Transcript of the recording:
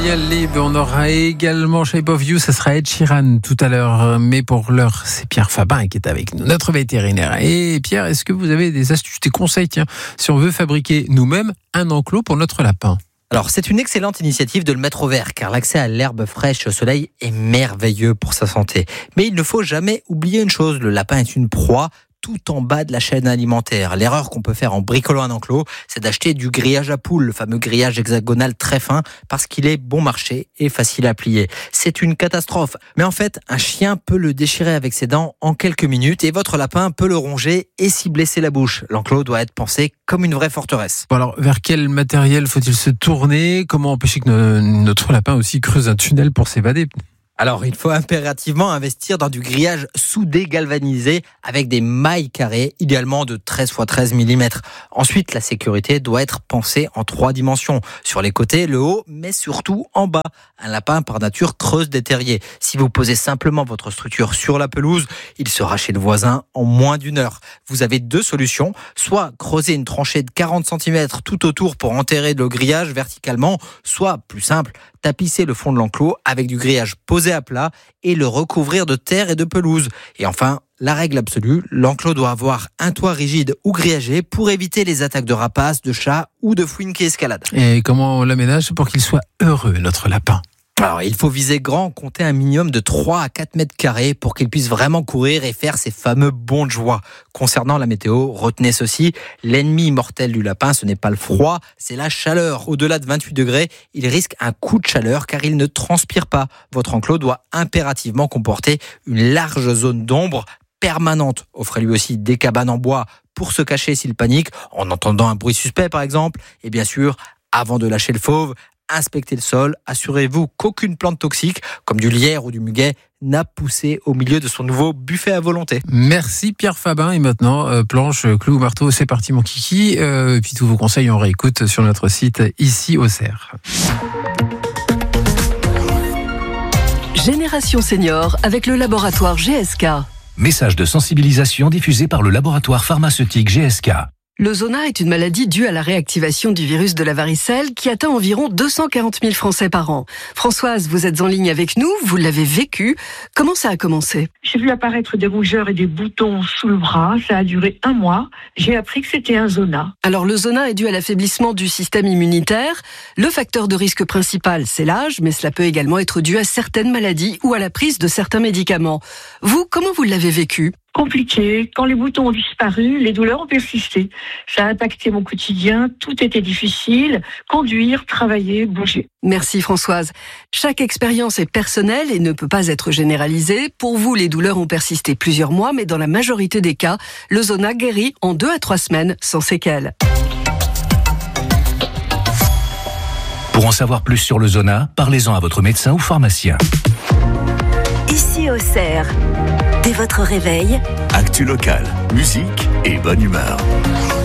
Libre, on aura également Shape of You, ça sera Ed Sheeran tout à l'heure, mais pour l'heure c'est Pierre Fabin qui est avec nous, notre vétérinaire. Et Pierre, est-ce que vous avez des astuces, des conseils, si on veut fabriquer nous-mêmes un enclos pour notre lapin? Alors, c'est une excellente initiative de le mettre au vert, car l'accès à l'herbe fraîche au soleil est merveilleux pour sa santé. Mais il ne faut jamais oublier une chose, le lapin est une proie tout en bas de la chaîne alimentaire. L'erreur qu'on peut faire en bricolant un enclos, c'est d'acheter du grillage à poules, le fameux grillage hexagonal très fin, parce qu'il est bon marché et facile à plier. C'est une catastrophe. Mais en fait, un chien peut le déchirer avec ses dents en quelques minutes et votre lapin peut le ronger et s'y blesser la bouche. L'enclos doit être pensé comme une vraie forteresse. Bon alors, vers quel matériel faut-il se tourner? Comment empêcher que notre lapin aussi creuse un tunnel pour s'évader? Alors, il faut impérativement investir dans du grillage soudé galvanisé avec des mailles carrées, idéalement de 13 x 13 mm. Ensuite, la sécurité doit être pensée en 3 dimensions. Sur les côtés, le haut, mais surtout en bas. Un lapin, par nature, creuse des terriers. Si vous posez simplement votre structure sur la pelouse, il sera chez le voisin en moins d'1 heure. Vous avez 2 solutions. Soit creuser une tranchée de 40 cm tout autour pour enterrer le grillage verticalement, soit, plus simple, tapisser le fond de l'enclos avec du grillage posé à plat et le recouvrir de terre et de pelouse. Et enfin, la règle absolue, l'enclos doit avoir un toit rigide ou grillagé pour éviter les attaques de rapaces, de chats ou de fouines qui escaladent. Et comment on l'aménage pour qu'il soit heureux, notre lapin? Alors, il faut viser grand, compter un minimum de 3 à 4 mètres carrés pour qu'il puisse vraiment courir et faire ses fameux bonds de joie. Concernant la météo, retenez ceci, l'ennemi mortel du lapin, ce n'est pas le froid, c'est la chaleur. Au-delà de 28 degrés, il risque un coup de chaleur car il ne transpire pas. Votre enclos doit impérativement comporter une large zone d'ombre permanente. Offrez-lui aussi des cabanes en bois pour se cacher s'il panique, en entendant un bruit suspect par exemple. Et bien sûr, avant de lâcher le fauve, inspectez le sol, assurez-vous qu'aucune plante toxique, comme du lierre ou du muguet, n'a poussé au milieu de son nouveau buffet à volonté. Merci Pierre Fabin. Et maintenant, planche, clou, marteau, c'est parti mon kiki. Et puis tous vos conseils, on réécoute sur notre site ici au Cerf. Génération Senior avec le laboratoire GSK. Message de sensibilisation diffusé par le laboratoire pharmaceutique GSK. Le zona est une maladie due à la réactivation du virus de la varicelle qui atteint environ 240 000 Français par an. Françoise, vous êtes en ligne avec nous, vous l'avez vécu. Comment ça a commencé? J'ai vu apparaître des rougeurs et des boutons sous le bras. Ça a duré 1 mois. J'ai appris que c'était un zona. Alors le zona est dû à l'affaiblissement du système immunitaire. Le facteur de risque principal, c'est l'âge, mais cela peut également être dû à certaines maladies ou à la prise de certains médicaments. Vous, comment vous l'avez vécu? Compliqué. Quand les boutons ont disparu, les douleurs ont persisté. Ça a impacté mon quotidien. Tout était difficile. Conduire, travailler, bouger. Merci Françoise. Chaque expérience est personnelle et ne peut pas être généralisée. Pour vous, les douleurs ont persisté plusieurs mois, mais dans la majorité des cas, le zona guérit en 2 à 3 semaines sans séquelles. Pour en savoir plus sur le zona, parlez-en à votre médecin ou pharmacien. Ici au Cerf, dès votre réveil, actu locale, musique et bonne humeur.